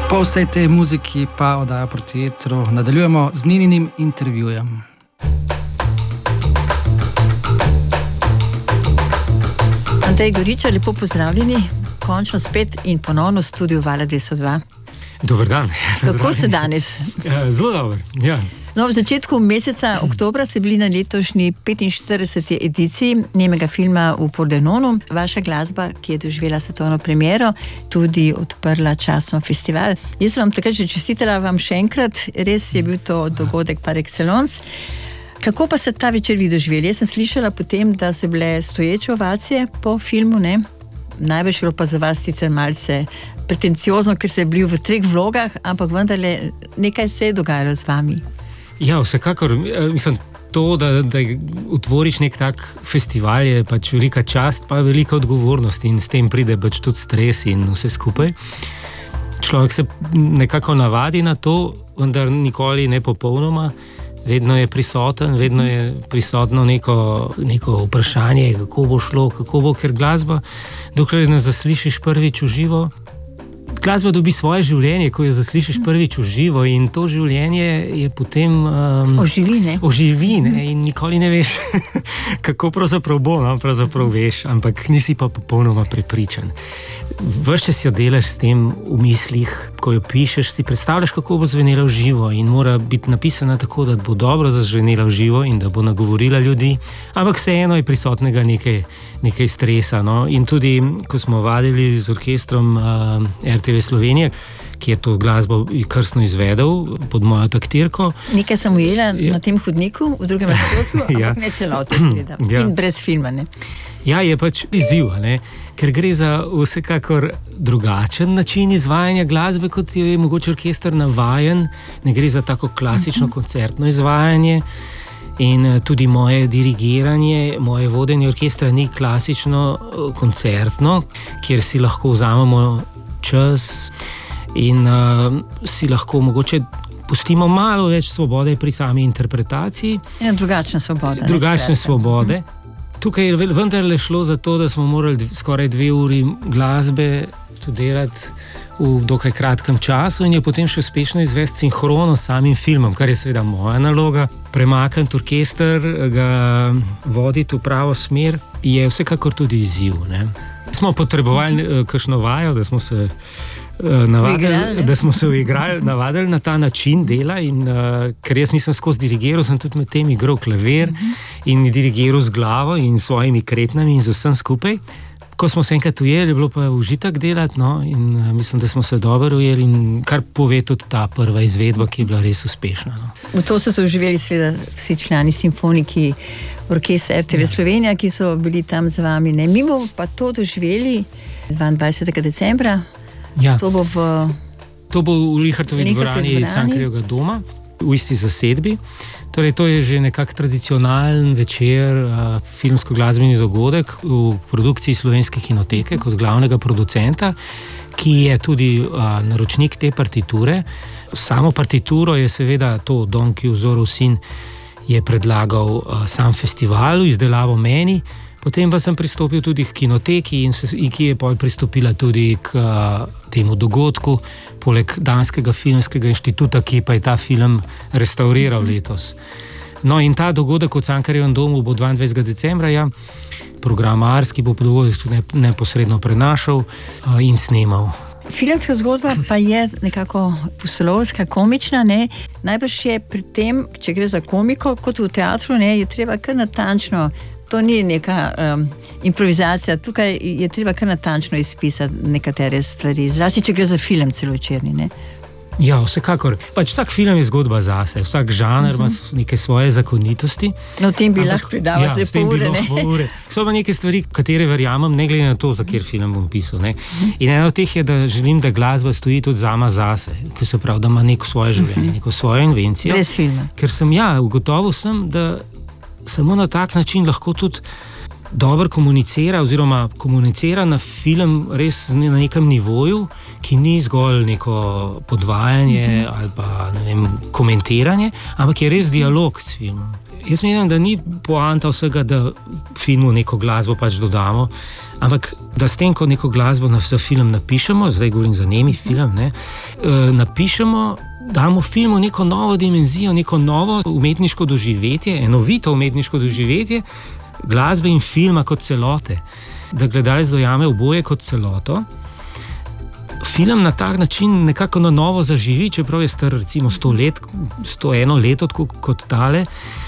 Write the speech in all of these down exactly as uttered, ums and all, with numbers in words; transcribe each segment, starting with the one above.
Po vsej tej muziki pa oddaja Proti etru nadaljujemo z Nininim intervjujem. Andrej Goričar, lepo pozdravljeni. Končno spet in ponovno v studiu Vala dvesto dva. Dober dan. Kako ste danes? Zelo dobro, ja. No, v začetku meseca oktobra ste bili na letošnji petinštirideseti ediciji nemega filma v Pordenonu. Vaša glasba, ki je doživela svetovno premiero, tudi odprla častno festival. Jaz sem vam takrat že čestitala vam še enkrat, res je bil to dogodek par excellence. Kako pa ste ta večer vi doživeli? Jaz sem slišala potem, da so bile stoječe ovacije po filmu, ne? Največ bilo pa za vas sicer malce pretenciozno, ker ste bili v treh vlogah, ampak vendarle nekaj se je dogajalo z vami. Ja, vsekakor, mislim, to, da, da otvoriš nek tak festival, je pač velika čast, pa velika odgovornost in s tem pride pač tudi stres in vse skupaj. Človek se nekako navadi na to, vendar nikoli ne popolnoma, vedno je prisoten, vedno je prisotno neko, neko vprašanje, kako bo šlo, kako bo, ker glasba, dokler ne zaslišiš prvič v živo, glasba dobi svoje življenje, ko jo zaslišiš prvič v živo in to življenje je potem um, oživi, ne? Oživi, ne? In nikoli ne veš, kako pravzaprav bo, no? Pravzaprav veš, ampak nisi pa popolnoma prepričan. Ves čas jo delaš s tem v mislih, ko jo pišeš, si predstavljaš, kako bo zvenela v živo in mora biti napisana tako, da bo dobro zazvenela v živo in da bo nagovorila ljudi, ampak vseeno je prisotnega nekaj, nekaj stresa. No? In tudi, ko smo vadili z orkestrom uh, R T V Slovenije, ki je to glasbo krstno izvedel pod mojo taktirko. Nekaj sem ujela ja. Na tem hodniku, v drugem nasprotju, ampak ja. Ne celote seveda. Ja. In brez filma, ne? Ja, je pač izziv, ne? Ker gre za vsekakor drugačen način izvajanja glasbe, kot je mogoče orkester navajen. Ne gre za tako klasično koncertno izvajanje in tudi moje dirigiranje, moje vodenje orkestra ni klasično koncertno, kjer si lahko vzamemo čas in uh, si lahko mogoče pustimo malo več svobode pri sami interpretaciji. Ja, drugačne svobode. Drugačne svobode. Hm. Tukaj je vendarle šlo za to, da smo morali dv- skoraj dve uri glasbe študirati v dokaj kratkem času in je potem še uspešno izvesti sinhrono s samim filmom, kar je seveda moja naloga. Premakniti orkester, ga voditi v pravo smer, je vsekakor tudi izziv, ne? Smo potrebovali uh, kakšno vajo, da smo se uh, navadili, da smo se uigrali, navadili na ta način dela in uh, ker jaz nisem skozi dirigiral, sem tudi med tem igral klavir uh-huh. in dirigiral z glavo in svojimi kretnami in z vsem skupaj. Ko smo se enkrat ujeli, je bilo pa užitek delati, no, in uh, mislim, da smo se dobro ujeli in kar pove tudi ta prva izvedba, ki je bila res uspešna. No. V to so se uživeli seveda vsi člani simfoniki orkestra R T V ja. Slovenija, ki so bili tam z vami. Ne? Mi bomo pa to doživeli dvaindvajsetega decembra. Ja. To bo v... To bo v Linhartovi dvorani Cankarjevega doma, v isti zasedbi. Torej, to je že nekak tradicionalen večer, uh, filmsko-glasbeni dogodek v produkciji Slovenske kinoteke kot glavnega producenta, ki je tudi uh, naročnik te partiture. Samo partituro je seveda to Don Chiusorov sin je predlagal uh, sam festival, izdelavo meni, potem pa sem pristopil tudi k kinoteki in, se, in ki je pol pristopila tudi k uh, temu dogodku, poleg Danskega filmskega inštituta, ki pa je ta film restauriral letos. No in ta dogodek v Cankarjevem domu bo dvaindvajsetega decembra, ja, program Ars, ki bo dogodek tudi neposredno prenašal uh, in snemal. Filmska zgodba pa je nekako pustolovska, komična, ne? Najbrž je pri tem, če gre za komiko, kot v teatru, ne, je treba kar natančno, to ni neka um, improvizacija, tukaj je treba kar natančno izpisati nekatere stvari, zlasti, če gre za film celovečerni, ne? Ja, vsekakor. Pač vsak film je zgodba zase, vsak žanr ima uh-huh. neke svoje zakonitosti. No, v tem bi lahko predával zdaj pol ure, ne? So pa neke stvari, katere verjamem, ne glede na to, za kjer film bom pisal, ne? In eno od teh je, da želim, da glasba stoji tudi sama zase, ki se pravi, da ima neko svoje življenje, neko svojo invencijo. Brez filma. Ker sem, ja, ugotovil sem, da samo na tak način lahko tudi dobro komunicira oziroma komunicira na film res na nekem nivoju, ki ni zgolj neko podvajanje mm-hmm. ali pa ne vem, komentiranje, ampak je res dialog s filmom. Jaz menim, da ni poanta vsega, da filmu neko glasbo pač dodamo, Ampak da s tem, ko neko glasbo za film napišemo, zdaj govorim za nemi film, ne, napišemo, damo filmu neko novo dimenzijo, neko novo umetniško doživetje, enovito umetniško doživetje glasbe in filma kot celote. Da gledalec dojame oboje kot celoto. Film na tak način nekako na novo zaživi, čeprav je star recimo sto let, sto eno leto kot tale,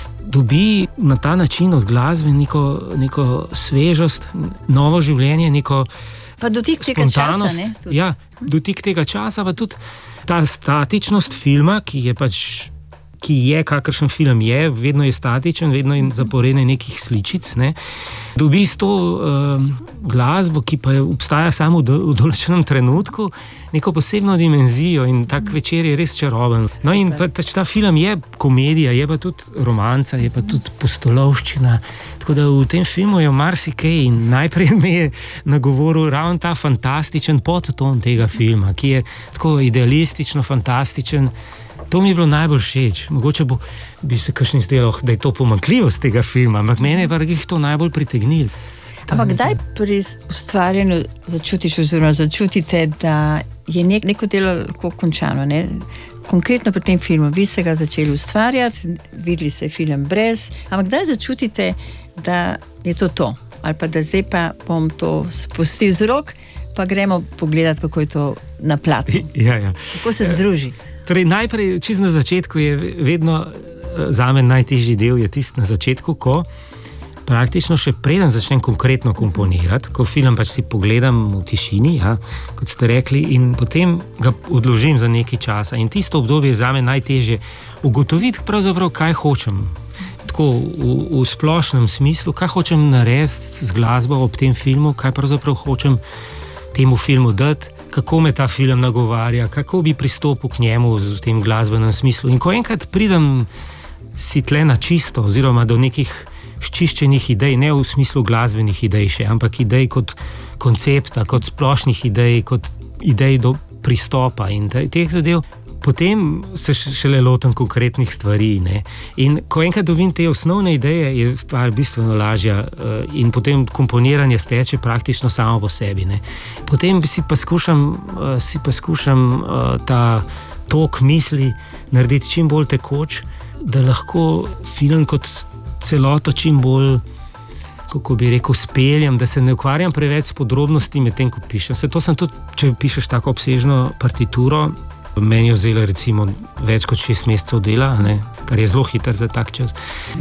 dobi na ta način od glasbe neko, neko svežost, novo življenje, neko pa dotik tega časa, ne? Ja, dotik tega časa, pa tudi ta statičnost filma, ki je pač, ki je, kakršen film je, vedno je statičen, vedno je zaporedne nekih sličic, ne? Dobi s to uh, glasbo, ki pa obstaja samo v, v določenem trenutku, neko posebno dimenzijo in tak večer je res čaroben. No in pa, tač, ta film je komedija, je pa tudi romanca, je pa tudi pustolovščina, tako da v tem filmu je marsikaj in najprej me je nagovoril ravno ta fantastičen podton tega filma, ki je tako idealistično, fantastičen. To mi je bilo najbolj všeč. Mogoče bo, bi se kakšni zdelo, da je to pomanjkljivost tega filma, ampak mene je pa jih to najbolj pritegnilo. Ampak kdaj pri ustvarjanju začutiš oziroma začutite, da je nek, neko delo lahko končano, ne? Konkretno pri tem filmu, vi ste ga začeli ustvarjati, videli ste film brez, ampak kdaj začutite, da je to to? Ali pa da zdaj pa bom to spustil z rok, pa gremo pogledati, kako je to na platnu. Ja, ja. Kako se združi? Torej, najprej, čisto na začetku je vedno zame najtežji del je tisti na začetku, ko praktično še preden začnem konkretno komponirati, ko film pač si pogledam v tišini, ja, kot ste rekli, in potem ga odložim za nekaj časa. In tisto obdobje je zame najtežje ugotoviti pravzaprav, kaj hočem. Tako v, v splošnem smislu, kaj hočem narediti z glasbo ob tem filmu, kaj pravzaprav hočem temu filmu dati, kako me ta film nagovarja, kako bi pristopil k njemu v tem glasbenem smislu. In ko enkrat pridem si tle na čisto, oziroma do nekih ščiščenih idej, ne v smislu glasbenih idej še, ampak idej kot koncepta, kot splošnih idej, kot idej do pristopa in teh zadev, potem se šele lotam konkretnih stvari. Ne? In ko enkrat dobim te osnovne ideje, je stvar bistveno lažja in potem komponiranje steče praktično samo po sebi. Ne? Potem si pa skušam, si pa skušam ta tok misli narediti čim bolj tekoč, da lahko film kot celoto čim bolj, kako bi rekel, speljem, da se ne ukvarjam preveč s podrobnosti med tem, ko pišem. Se to sem tudi, če pišeš tako obsežno partituro, meni je vzela recimo več kot šest mesecev dela, ne? Kar je zelo hiter za tak čas,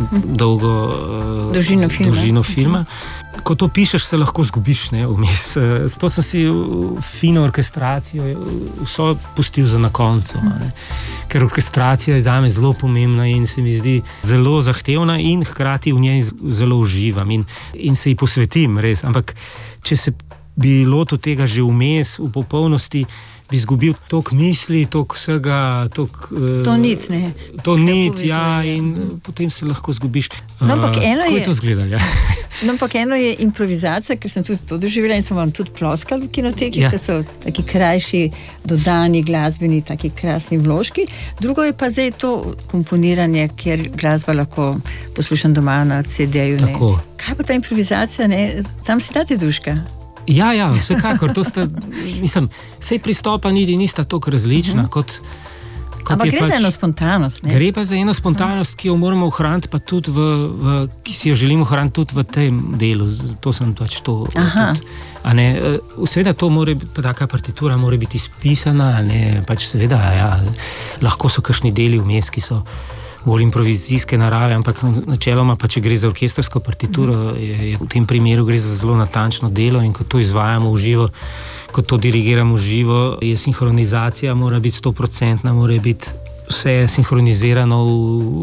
dolgo dolžino filma. Dolžino filma. Ko to pišeš, se lahko zgubiš, ne, vmes. To sem si fino orkestracijo vso pustil za na koncu, ne? Ker orkestracija je zame zelo pomembna in se mi zdi zelo zahtevna in hkrati v njej zelo uživam in, in se ji posvetim, res. Ampak če se bi lotil tega že vmes, v popolnosti, bi izgubil toliko misli, toliko vsega, toliko... Uh, to nit, ne? To nit, ja, in uh, potem se lahko zgubiš. No, ampak eno uh, je... je to izgledalo, ja. No, ampak eno je improvizacija, ker sem tudi to doživela in smo vam tudi ploskali v kinoteki, ja. Ker so taki krajši, dodani, glasbeni, taki krasni vložki. Drugo je pa zdaj to komponiranje, kjer glasba lahko poslušam doma na ce de-ju. Tako. Kaj pa ta improvizacija, ne? Tam si date duška. Ja, ja, vsekakor, to sta, mislim, sej pristopa niti nista toliko različna, uh-huh. kot, kot ampak je gre pač, za eno spontanost, ne? Gre pa za eno spontanost, ki jo moramo ohraniti, pa tudi v, v, ki si jo želimo ohraniti tudi v tem delu, to sem pač to. Aha. Tudi, a ne, seveda to mora, taka partitura mora biti izpisana, a ne, pač seveda, ja, lahko so kakšni deli vmes, ki so bolj improvizijske narave, ampak načeloma pa, če gre za orkestrsko partituro, je, je v tem primeru gre za zelo natančno delo in ko to izvajamo v živo, ko to dirigiramo v živo, je sinhronizacija, mora biti stoprocentna, mora biti vse sinhronizirano v,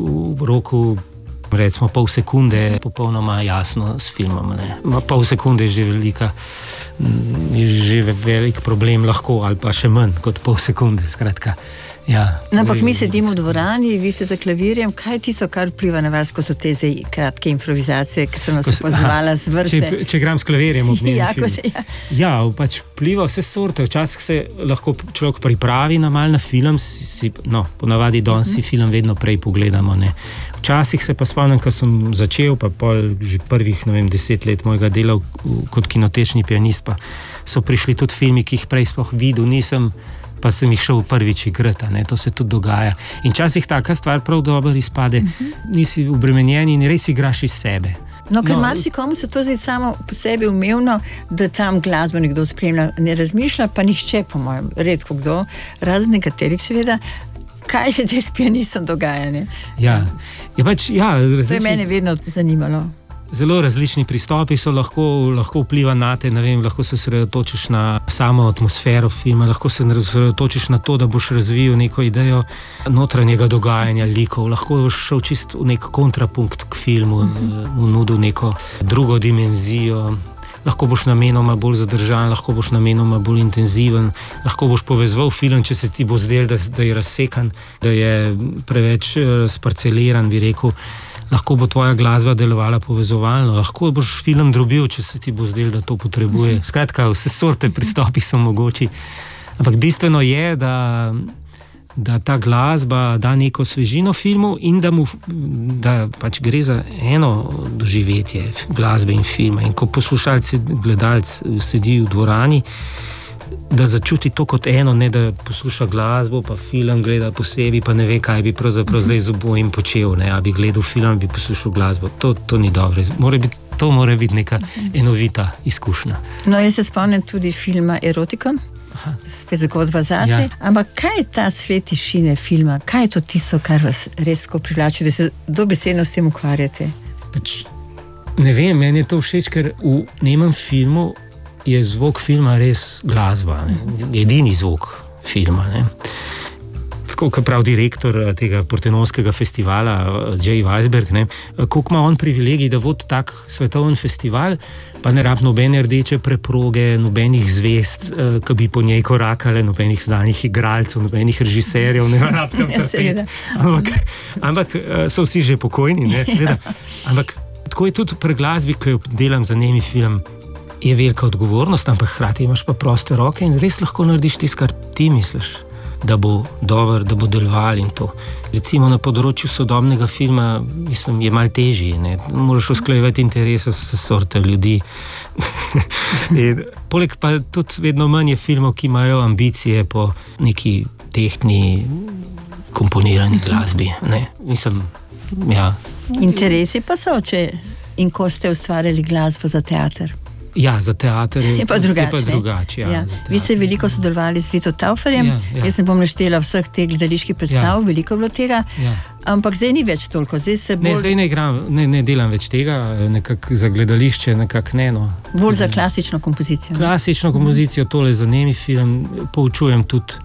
v roku, recimo pol sekunde, popolnoma jasno s filmom. Ne. Pol sekunde je že velika je že velik problem lahko, ali pa še manj kot pol sekunde, skratka. Ja, no, ampak mi sedimo v dvorani, vi ste za klavirjem. Kaj je tisto, kar vpliva na vas, ko so te zdaj kratke improvizacije, ki sem vas opazovala z vrste? Če, če gram s klavirjem ob njem. Ja, se, ja. ja, pač vpliva vse sorte. Včasih se lahko človek pripravi na mal na film, si, no, ponavadi danes si film vedno prej pogledamo. Ne. Včasih se pa spomnim, ko sem začel, pa pol že prvih, ne vem, deset let mojega dela kot kinotečni pianist, pa so prišli tudi filmi, ki jih prej sploh videl nisem, pa sem jih šel prvič igrati, to se tudi dogaja. In včasih taka stvar prav dobro izpade, uh-huh. nisi obremenjen in res igraš iz sebe. No, ker no, marsikomu se to zdi samo po sebi umevno, da tam glasbo nekdo spremlja, ne razmišlja, pa nihče, po mojem, redko kdo, razen nekaterih seveda, kaj se zdaj s pianistom dogaja, ne? Ja, je pač, ja, različni... To je mene vedno zanimalo. Zelo različni pristopi so lahko, lahko vpliva na te, ne vem, lahko se sredotočiš na samo atmosfero filma, lahko se sredotočiš na to, da boš razvil neko idejo notranjega dogajanja likov, lahko boš šel čist v nek kontrapunkt k filmu, v nudu neko drugo dimenzijo, lahko boš namenoma bolj zadržan, lahko boš namenoma bolj intenziven, lahko boš povezoval film, če se ti bo zdel, da, da je razsekan, da je preveč sparceliran, bi rekel. Lahko bo tvoja glasba delovala povezovalno, lahko boš film drobil, če se ti bo zdel, da to potrebuje. Skratka, vse sorte pristopi so mogoči. Ampak bistveno je, da, da ta glasba da neko svežino filmu in da, mu, da pač gre za eno doživetje glasbe in filma. In ko poslušalci, gledalci sedi v dvorani, da začuti to kot eno, ne da posluša glasbo, pa film gleda posebej, pa ne ve, kaj bi pravzaprav zdaj z obojim počel. Ne? A bi gledal film, bi poslušal glasbo. To, to ni dobro. Mora biti, to mora biti neka enovita izkušnja. No, jaz se spomnim tudi filma Erotikon, Aha. spet zgodba zase. Ja. Ampak kaj je ta svet tišine filma? Kaj je to tisto, kar vas res tako privlači, da se dobesedno s tem ukvarjate? Pač, ne vem, meni je to všeč, ker v nemem filmu je zvok filma res glasba, ne? Edini zvok filma. Ne? Tako, kot pravi direktor tega portenonskega festivala, Jay Weisberg, ne? Koliko ima on privilegij, da vodi tak svetoven festival, pa ne rab nobene rdeče preproge, nobenih zvest, ki bi po njej korakale, nobenih znanih igralcev, nobenih režiserjev, ne rab tam tapet. Ampak, ampak so vsi že pokojni, ne? Seveda. Ampak tako je tudi pri glasbi, ko jo delam za nemi film, je velika odgovornost, ampak hkrati imaš pa proste roke in res lahko narediš tisto, kar ti misliš, da bo dober, da bo deloval in to. Recimo na področju sodobnega filma, mislim, je malo težje, ne? Moraš usklajevati interese s sorte ljudi. In poleg pa tudi vedno manj je filmov, ki imajo ambicije po neki tehtni komponirani glasbi, ne? Mislim, ja. Interesi pa so, če in ko ste ustvarjali glasbo za teater? Ja, za teater je, je pa drugače. Drugač, ja, ja. Vi ste veliko sodelovali s Vito Tauferjem, ja, ja. Jaz ne bom naštela vseh teh gledaliških predstav, ja. Veliko je bilo tega, ja. Ampak zdaj ni več toliko. Zdaj, se bolj... ne, zdaj ne, igram, ne, ne delam več tega, nekako za gledališče, nekako ne. No. Bolj za klasično kompozicijo. Klasično kompozicijo, tole za nemi film, poučujem tudi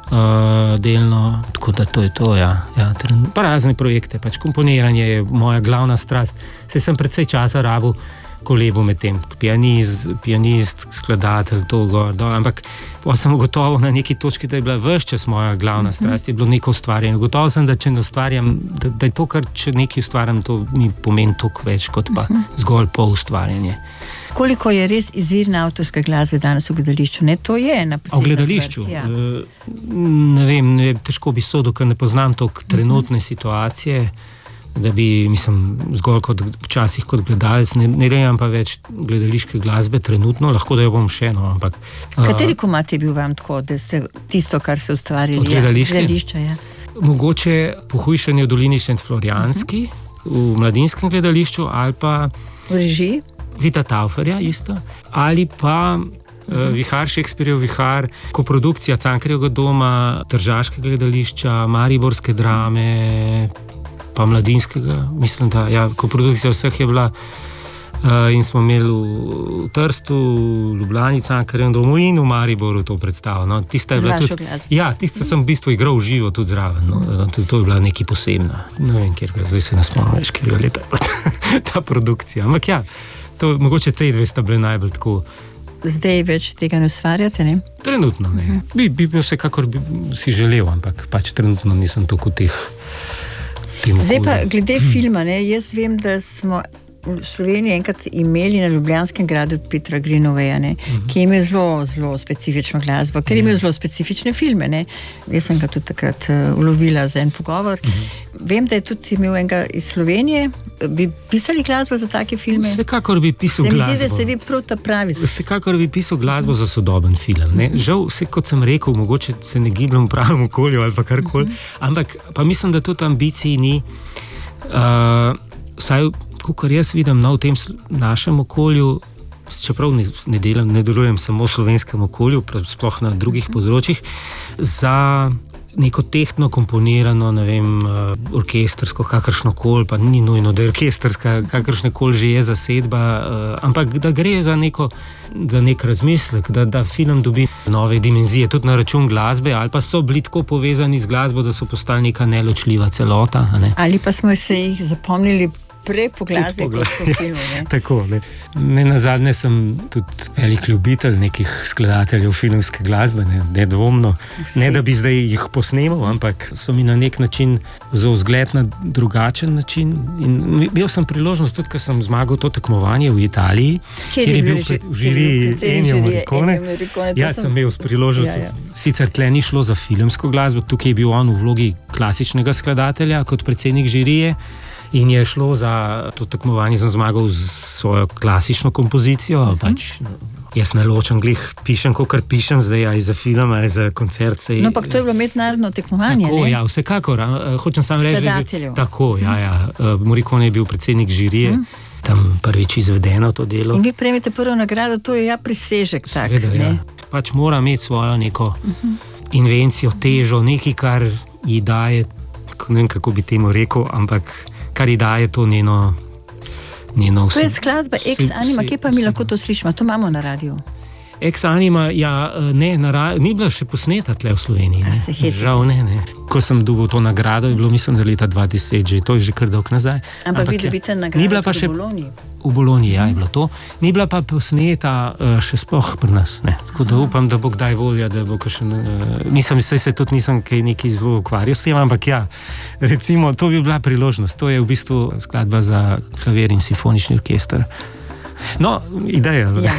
uh, delno, tako da to je to, ja. ja pa razne projekte, pač komponiranje je moja glavna strast. Saj sem precej časa rabil kolebo med tem, pianist, pianist, skladatelj, to gor, dol, ampak pa sem gotovo na neki točki, da je bila ves čas moja glavna strast, je bilo neko ustvarjanje. Gotovo sem, da če ne ustvarjam, da, da je to, kar če nekaj ustvarjam, to mi pomeni toliko več, kot pa zgolj pol ustvarjanje. Koliko je res izvirne avtorske glasbe danes v gledališču? Ne, to je na posebno. V gledališču? Vrst, ja. Ne vem, ne, težko bi sodil, ker ne poznam toliko trenutne situacije, da bi, mislim, zgolj kot včasih kot gledalec, ne, ne delam pa več gledališke glasbe trenutno, lahko da jo bom še, no, ampak... Kateri uh, komad je bil vam tako, da ste tisto, kar ste ustvarili? Od gledališke? Ja, gledališča, ja. Mogoče Pohujšanje v dolini Šentflorjanski, uh-huh. v Mladinskem gledališču, ali pa... V režiji? Vita Tauferja, isto. Ali pa uh, Vihar, Šekspirjev Vihar, koprodukcija Cankarjevega doma, Tržaškega gledališča, Mariborske drame... pa Mladinskega, mislim, da ja, koprodukcija vseh je bila uh, in smo imeli v Trstu, v Ljubljani, Cankarjevem domu in v Mariboru to predstavo. No, tista je bila tudi, ja, tista sem v bistvu igral v živo tudi zraven, no, no, to, to je bila nekaj posebna. Ne vem, kjer ga, zdaj se ne spomnim več, kjer je leta ta produkcija. Ampak ja, to, mogoče te dve sta bile najbolj tako zdaj več tega ne ustvarjate, ne? Trenutno ne. Uh-huh. Bi, bi bil vsekakor bi si želel, ampak pač trenutno nisem tako teh. Zdaj pa glede hmm. filma, ne? Jaz vem, da smo v Sloveniji enkrat imeli na Ljubljanskem gradu Petra Greenawaja, ne, uh-huh. ki je imel zelo, zelo specifično glasbo, ker je imel zelo specifične filme, ne. Jaz sem ga tudi takrat uh, ulovila za en pogovor. Uh-huh. Vem, da je tudi imel enega iz Slovenije. Bi pisali glasbo za take filme? Vsekakor bi pisal glasbo. Se mi zdi, da se vi prav ta pravi. Vsekakor bi pisal glasbo za sodoben film, ne. Žal, vse kot sem rekel, mogoče se ne gibljem v pravem okolju ali pa karkoli, uh-huh. ampak pa mislim, da tudi ambiciji ni, uh, vsaj kakor jaz vidim, no, v tem našem okolju, čeprav ne, ne, delam, ne delujem samo v slovenskem okolju, sploh na drugih področjih, za neko tehtno komponirano, ne vem, orkestrsko, kakršnokoli, pa ni nujno, da je orkestrska, kakršnekoli že je zasedba, ampak da gre za neko, za nek razmislek, da, da film dobi nove dimenzije, tudi na račun glasbe, ali pa so bili tako povezani z glasbo, da so postali neka neločljiva celota. Ne? Ali pa smo se jih zapomnili prej po glasbi, kot po filmu. Ne? Tako, ne. Ne nazadnje sem tudi velik ljubitelj nekih skladateljev filmske glasbe, ne, nedvomno. Vsi. Ne, da bi zdaj jih posnemal, ampak so mi na nek način za vzgled na drugačen način. In imel sem priložnost tudi, ker sem zmagal to tekmovanje v Italiji, kjer, kjer je bil v žiriji Ennio Morricone. Ja, sem imel priložnost. Ja, ja. Sicer tle ni šlo za filmsko glasbo, tukaj je bil on v vlogi klasičnega skladatelja kot predsednik žirije. In je šlo za to tekmovanje, sem zmagal z svojo klasično kompozicijo. Uh-huh. Pač, jaz ne ločem glih, pišem, kakor pišem zdaj, ali za film, ali za koncert. Sej, no, pa to je bilo mednarodno tekmovanje, tako, ne? Ja, vsekakor. Hočem sam reči, skladateljev. Tako, ja, ja. Morricone je bil predsednik žirije, uh-huh. tam prvič izvedeno to delo. In vi prejmete prvo nagrado, to je ja presežek tak, Sveda, ne? Ja. Pač mora imeti svojo neko uh-huh. invencijo, težo, nekaj, kar ji daje, ne vem, kako bi temu rekel, ampak kar ji daje to njeno, njeno vse. To je skladba Ex Anima, kje pa mi lahko to slišimo? To imamo na radiju. Ex Anima, ja, ne, na radiju, ni bila še posneta tle v Sloveniji. Ne? Se hecate. Žal ne, ne. Ko sem dobil to nagrado, je bilo, mislim, da leta dva tisoč, že, to je že kar dolg nazaj. Ampak, Ampak vi dobite nagrado pa še v Bologni. V Bologni, ja, je bilo to. Ni bila pa posneta uh, še sploh pri nas. Ne. Tako da upam, da bo kdaj volja, da bo kakšen... Uh, nisem, se, se tudi nisem kaj neki zelo ukvarjal s tem, ampak ja, recimo, to bi bila priložnost. To je v bistvu skladba za klavir in simfonični orkester. No, ideja. Ja.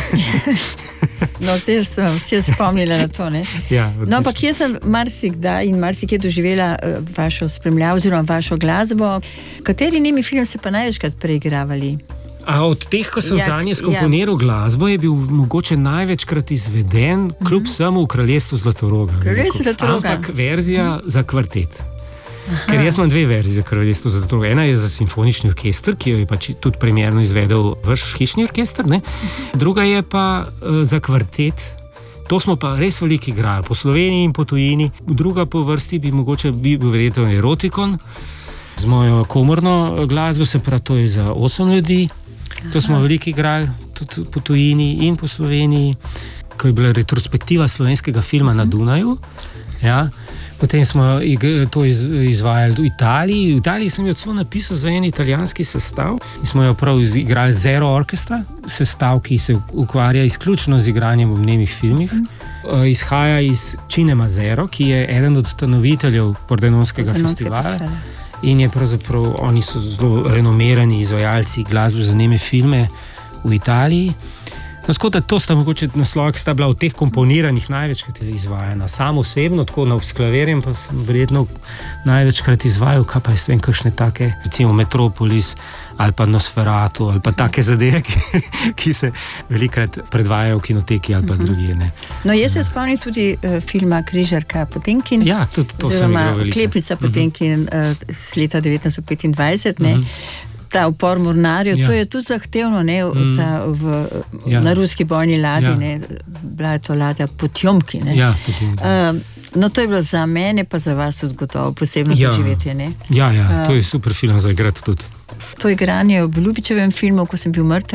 No, zdaj sem se spomnila na to, ne? Ja, no, ampak jaz sem marsikdaj in marsikje doživela uh, vašo spremljavo oziroma vašo glasbo. Kateri nemi film ste pa največkrat preigravali? A od teh, ko sem ja, zanje skomponiral ja. glasbo, je bil mogoče največkrat izveden, kljub mm-hmm. samo v Kraljestvu Zlatoroga. Kraljestvu Zlatoroga. Ampak verzija mm-hmm. za kvartet. Aha. Ker jaz imam dve verzije za Kraljestvu Zlatoroga. Ena je za simfonični orkester, ki jo je pač tudi premierno izvedel vaš hišni orkester, ne? Druga je pa uh, za kvartet. To smo pa res veliko igrali, po Sloveniji in po tujini. Druga po vrsti bi mogoče bil verjetno Erotikon z mojo komorno glasbo, se pravi, to je za osem ljudi. To Aha. smo veliko igrali tudi po tujini in po Sloveniji, ko je bila retrospektiva slovenskega filma na Dunaju. Ja. Potem smo to izvajali v Italiji. V Italiji sem jo celo napisal za en italijanski sestav. In smo jo prav igrali Zero Orchestra, sestav, ki se ukvarja izključno z igranjem v nemih filmih. Mm. Izhaja iz Cinema Zero, ki je eden od ustanoviteljev Pordenonskega festivala. festivala. In je pravzaprav, oni so zelo renomirani izvajalci glasbe za neme filme v Italiji. No, tako da to sta mogoče naslova, ki sta bila v teh komponiranih največkrat izvajana. Sam osebno, tako na klavirjem, pa sem verjetno največkrat izvajal, kaj pa je s tem kakšne take, recimo Metropolis ali pa Nosferatu ali pa take zadeve, ki, ki se velikrat predvajajo v kinoteki ali pa uh-huh. drugje. Ne. No, jaz se spomnim tudi uh, filma Križarka Potemkin. Ja, tudi to sem igral veliko. Klepnica Potemkin uh-huh. uh, z leta devetnajststo petindvajset, ne. Uh-huh. Ta upor mornarjev, ja. to je tudi zahtevno, ne, mm. ta, v, ja. na ruski bojni ladji, ja. ne, bila je to ladja Potjomki, ne. Ja, Potjomki. Uh, no, to je bilo za mene, pa za vas tudi gotovo posebno ja. doživetje, ne. Ja, ja, to je super film za igrati tudi. To igranje v Ljubičevem filmu, ko sem bil mrtev, ne.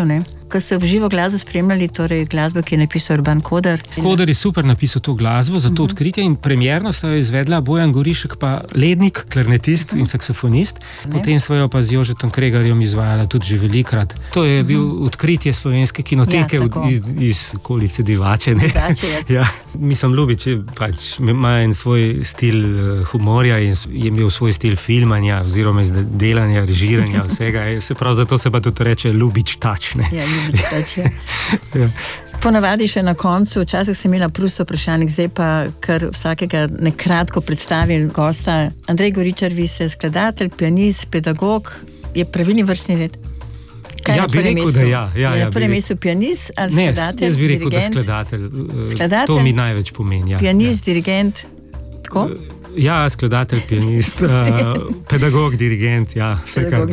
ko ste v živo glasbo spremljali, torej glasbo, ki je napisal Urban Koder. Koder je super napisal to glasbo za to uh-huh. odkritje in premierno sta jo izvedla Bojan Gorišek pa Lednik, klarnetist uh-huh. in saksofonist. Ne. Potem sva jo pa z Jožetom Kregarjem izvajala tudi že velikrat. To je bil uh-huh. odkritje slovenske kinoteke ja, iz, iz okolice Divače. Divače ja, mislim, Ljubič pač ima en svoj stil humorja in je imel svoj stil filmanja oziroma delanja, režiranja, vsega. Se prav zato se pa tudi reče Ljubič tač. Ja, Ljubič tač, ja. ja. Ponavadi še na koncu, včasih sem imela prosto vprašanje, zdaj pa kar vsakega nekratko predstavil gosta. Andrej Goričar, vi ste skladatelj, pianist, pedagog, je pravilni vrstni red? Kaj ja, bi rekel, da ja. ja, je ja na prvem mestu pianist ali skladatelj? Ne, jaz bi rekel, dirigent? Da skladatelj. skladatelj. To mi največ pomeni. Ja. Pianist, ja. dirigent, tako? Ja, skladatelj, pianist, uh, pedagog, dirigent, ja, vse kar.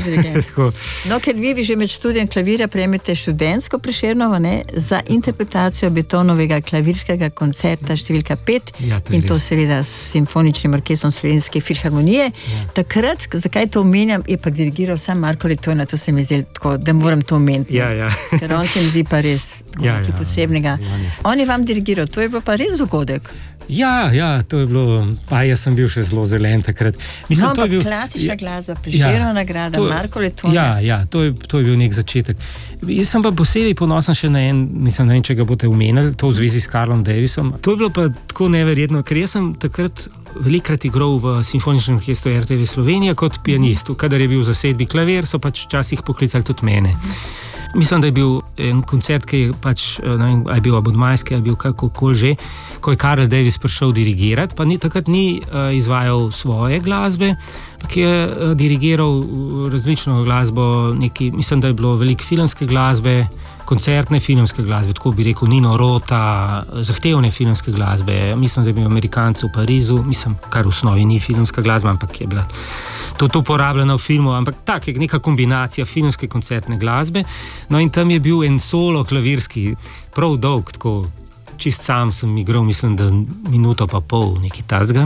No, ker vi, vi že med študijem klavira prejmete študentsko Prešernovo, ne, za interpretacijo Beethovenovega klavirskega koncerta številka pet ja, to in to res. seveda s simfoničnim orkestrom Slovenske filharmonije. Ja. Takrat, zakaj to omenjam, je pa dirigiral sam Marko Letojna, to se mi zdi tako, da moram to omeniti. Ja, ja. Ker on se mi zdi pa res tako ja, nekaj ja, posebnega. Ja, ja. On je vam dirigiral, to je bilo pa res dogodek. Ja, ja, to je bilo, pa jaz sem bil še zelo zelen takrat. Mislim, no, to je bil klasična glasba, Prešernova ja, nagrada, to, Marko Letojna. Ja, ja, to je, to je bil nek začetek. Jaz sem pa posebej ponosen še na en, mislim, ne vem, če ga boste omenili, to v zvezi s Carlom Davisom. To je bilo pa tako neverjetno, ker jaz sem takrat velikrat igral v simfoničnem orkestru R T V Slovenija kot pianist. Kadar je bil v zasedbi klavir, so pač včasih poklicali tudi mene. Mislim, da je bil en koncert, ki je pač, ne vem, ali je bil abonmajski, ali je bil kakokoli že, ko je Carl Davis prišel dirigirati, pa ni, takrat ni uh, izvajal svoje glasbe, ampak je uh, dirigiral različno glasbo, neki, mislim, da je bilo veliko filmske glasbe, koncertne filmske glasbe, tako bi rekel Nino Rota, zahtevne filmske glasbe, mislim, da je bil Amerikanec v Parizu, mislim, kar v osnovi ni filmska glasba, ampak je bila to uporabljena v filmu, ampak tak je neka kombinacija filmske koncertne glasbe. No in tam je bil en solo klavirski, prav dolg, tako čist sam sem igral, mislim, da minuto pa pol, nekaj tazga.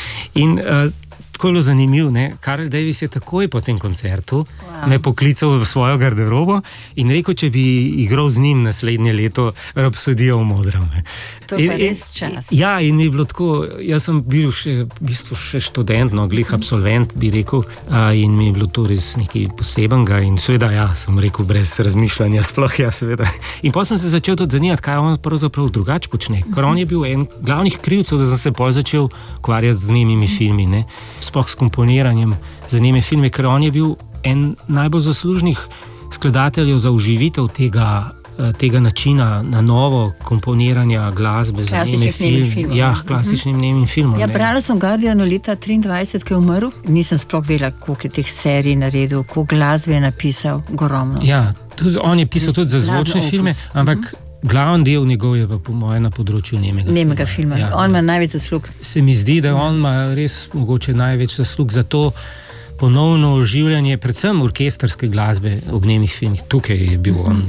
In uh, tako je bilo zanimivo, ne? Carl Davis je takoj po tem koncertu wow. me poklical v svojo garderobo in rekel, če bi igral z njim naslednje leto Rapsodijo v modrem. To je pa res čas. Ja, in mi je bilo tako, jaz sem bil še, v bistvu še študent, no, glih absolvent, bi rekel, a, in mi je bilo to res nekaj posebenega in seveda, ja, sem rekel brez razmišljanja, sploh ja, seveda. In potem sem se začel tudi zanimati, kaj on pravzaprav drugače počne, ker on je bil en glavnih krivcev, da sem se potem začel ukvarjati z njimi filmi, ne. Sploh s komponiranjem za njeme filme, ker on je bil en najbolj zaslužnih skladateljev za uživitev tega, tega načina na novo komponiranja glasbe za njeme filme. Ja, klasičnim uh-huh. nemim filmom. Ja, brala sem Guardianu leta triindvajset, ki je umrl. Nisem sploh vedela, koliko je teh serij naredil, koliko glasbe je napisal, ogromno. Ja, tudi on je pisal tudi za zvočne filme, ampak uh-huh. glavni del njegov je pa po mojem na področju nemega, nemega filma. filma. Ja, on ima največ zaslug. Se mi zdi, da on ima res mogoče največ zaslug za to ponovno oživljanje, predvsem orkestrske glasbe ob nemih filmih. Tukaj je bil on.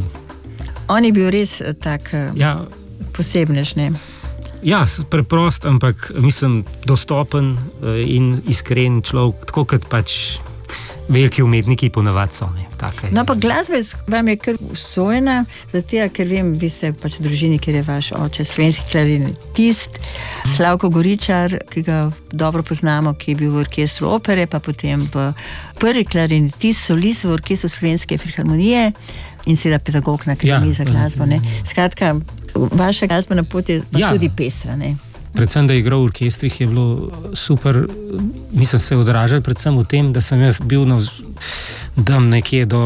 On je bil res tak ja, posebnež, ne? Ja, preprost, ampak mislim dostopen in iskren človek, tako kot pač veliki umetniki ponavadi so. Ne, no, pa glasba vam je kar usvojena, zato, ker vem, vi ste pač v družini, ker je vaš oče slovenski klarinetist, Slavko Goričar, ki ga dobro poznamo, ki je bil v orkestru opere, pa potem v prvi klarinetist, solist v orkestru Slovenske filharmonije in seveda pedagog na akademiji ja, za glasbo. Ne. Skratka, vaša glasbena pot je pa ja. tudi pestra, ne? Predvsem, da je igral v orkestrih, je bilo super, mislim, se odražali predvsem v tem, da sem jaz bil na dam nekje do,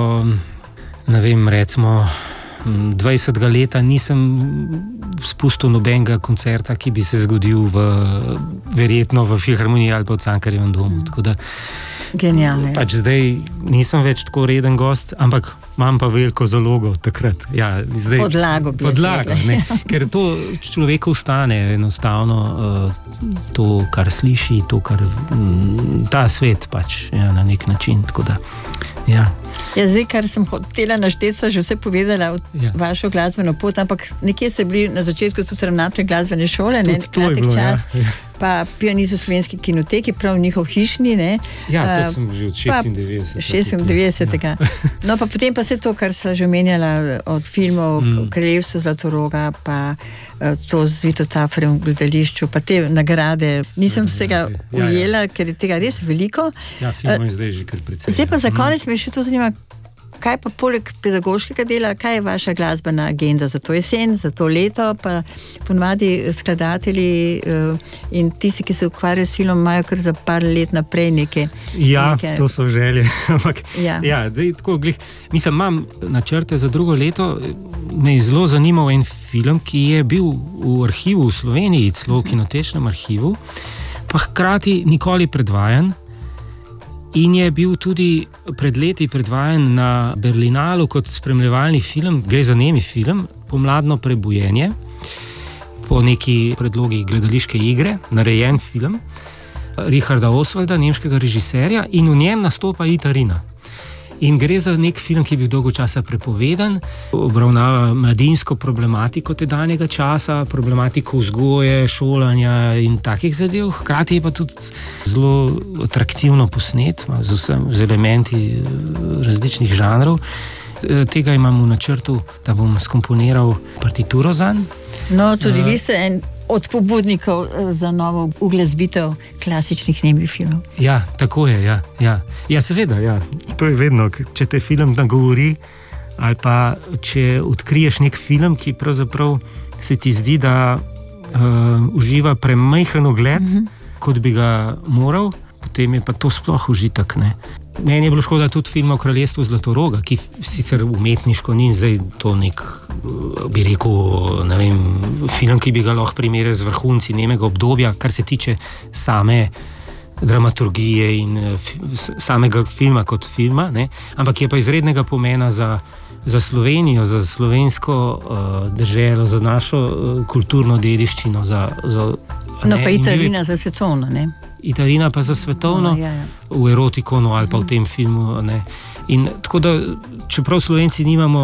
ne vem, recimo dvajsetega leta, nisem spustil nobenega koncerta, ki bi se zgodil v, verjetno v Filharmoniji ali pa v Cankarjevem domu, tako da genialno. Pač zdaj nisem več tako reden gost, ampak imam pa veliko zalogo takrat. Ja, zdaj, podlago bi podlago, ne, ker to človeku ostane enostavno uh, to, kar sliši, to, kar m, ta svet pač ja, na nek način. Tako da, ja. Ja, zdaj, kar sem hotela našteti, so že vse povedala od ja. vašo glasbeno pot, ampak nekje ste bili na začetku tudi ravnatelj glasbene šole, ne, kratek čas, ja. pa pianist v Slovenski kinoteki, prav njihov hišni, ne. Ja, to uh, sem že od šestindevetdesetega. šestindevetdesetega. Ja. No, pa potem pa vse to, kar sva že omenjala od filmov mm. Kraljevstvo Zlatoroga, pa uh, to z Vito Tafrem v gledališču, pa te nagrade, nisem vsega ja, ja. ujela, ja, ja. ker je tega res veliko. Ja, film je zdaj že kar precej. Zdaj pa za konec me še to zanima, kaj pa poleg pedagoškega dela, kaj je vaša glasbena agenda za to jesen, za to leto, pa ponavadi skladatelji uh, in tisti, ki se ukvarjajo s filmom, imajo kar za par let naprej neke... Ja, neke... to so želje. Ampak, ja, ja dej, tako, glih, mislim, imam načrte za drugo leto, me je zelo zanimal en film, ki je bil v arhivu v Sloveniji, celo v kinotečnem arhivu, pa hkrati nikoli predvajan. In je bil tudi pred leti predvajan na Berlinalu kot spremljevalni film, gre za nemi film, Pomladno prebujenje, po neki predlogi gledališke igre, narejen film Richarda Oswalda, nemškega režiserja, in v njem nastopa Itarina. In gre za nek film, ki je bil dolgo časa prepovedan, obravnava mladinsko problematiko tedanjega časa, problematiko vzgoje, šolanja in takih zadev. Hkrati je pa tudi zelo atraktivno posnet, z, vsem, z elementi različnih žanrov. Tega imam v načrtu, da bom skomponiral partituro zanj. No, tudi uh, vi ste en od pobudnikov za novo uglasbitev klasičnih nemih filmov. Ja, tako je, ja. Ja, ja seveda, ja. To je vedno, če te film nagovori, ali pa če odkriješ nek film, ki pravzaprav se ti zdi, da uh, uživa premajhen ogled, mm-hmm. kot bi ga moral, potem je pa to sploh užitek, ne. Meni je bilo škoda tudi film o Kraljestvu Zlatoroga, ki sicer umetniško ni zdaj to nek, bi rekel, ne vem, film, ki bi ga lahko primerjal z vrhunci nemega obdobja, kar se tiče same dramaturgije in samega filma kot filma, ne? Ampak je pa izrednega pomena za, za Slovenijo, za slovensko uh, deželo, za našo uh, kulturno dediščino. Za, za, no, pa Italina za svetovno, ne? Italina pa za svetovno, no, ja, ja. v erotikonu ali pa v tem filmu. Ne. In tako da, čeprav Slovenci nimamo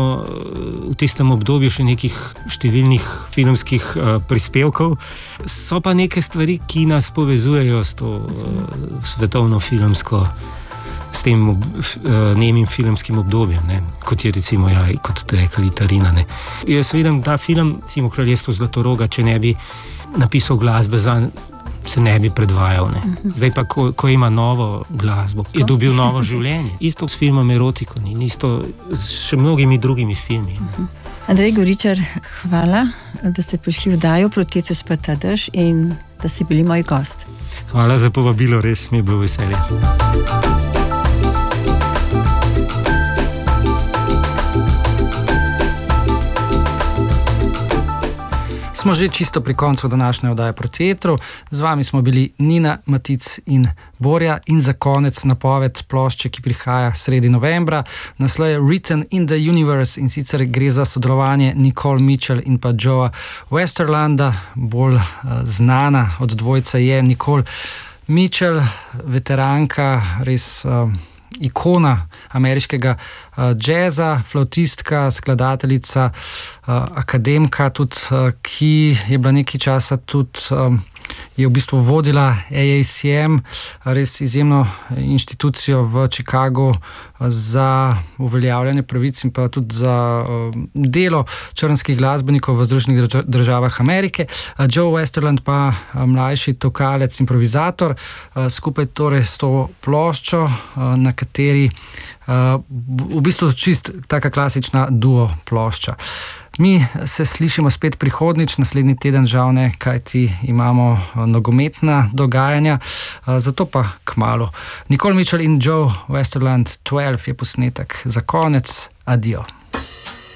v tistem obdobju še nekih številnih filmskih uh, prispevkov, so pa neke stvari, ki nas povezujejo s to uh, svetovno filmsko, s tem uh, nemim filmskim obdobjem, ne. Kot je recimo, ja, kot ste rekli, Italina. Ne. Jaz vidim, da film, recimo Kraljestvo Zlatoroga, če ne bi napisal glasbe za se ne bi predvajal. Ne. Zdaj pa, ko, ko ima novo glasbo, je dobil novo življenje. Isto s filmom Erotikon in isto s še mnogimi drugimi filmi. Andrej Goričar, hvala, da ste prišli v oddajo Protecu speta dež in da ste bili moj gost. Hvala za povabilo, res mi je bilo veselje. Smo že čisto pri koncu današnje oddaje Proti etru. Z vami smo bili Nina, Matic in Borja in za konec napoved plošče, ki prihaja sredi novembra. Naslov je Written in the Universe in sicer gre za sodelovanje Nicole Mitchell in pa Joea Westerlanda. Bolj uh, znana od dvojca je Nicole Mitchell, veteranka, res uh, ikona ameriškega uh, jazza, flautistka, skladateljica, uh, akademka, tudi, uh, ki je bila nekaj časa tudi, um, je v bistvu vodila A A C M, res izjemno inštitucijo v Chicagu za uveljavljanje pravic in pa tudi za uh, delo črnskih glasbenikov v Združenih državah Amerike. Uh, Joe Westerland pa uh, mlajši tokalec, improvizator, uh, skupaj torej s to ploščo, uh, na kateri uh, v bistvu čist taka klasična duo plošča. Mi se slišimo spet prihodnič, naslednji teden žal ne, kajti imamo nogometna dogajanja, zato pa kmalu. Nicole Mitchell in Joe Westerland dvanajst je posnetek za konec. Adijo.